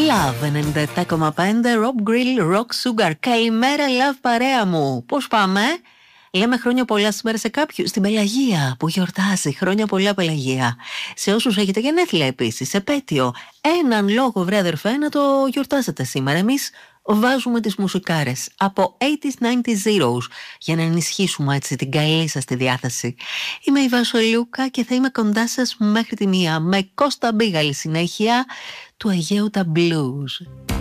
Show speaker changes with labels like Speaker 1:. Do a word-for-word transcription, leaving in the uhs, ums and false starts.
Speaker 1: Love ενενήντα επτά κόμμα πέντε, Rob Grill, Rock Sugar. Καλημέρα, Love παρέα μου. Πώς πάμε? Λέμε χρόνια πολλά σήμερα σε κάποιους. Στην Πελαγία που γιορτάζει. Χρόνια πολλά, Πελαγία. Σε όσους έχετε γενέθλια επίσης, επέτειο. Έναν λόγο, βρε αδερφέ, να το γιορτάσετε σήμερα. Εμείς βάζουμε τις μουσικάρες από ογδόντα, ενενήντα για να ενισχύσουμε έτσι την καλή σας τη διάθεση. Είμαι η Βάσο Λούκα και θα είμαι κοντά σας μέχρι τη μία με Κώστα Μπίγαλη συνέχεια του Αιγαίου τα Blues.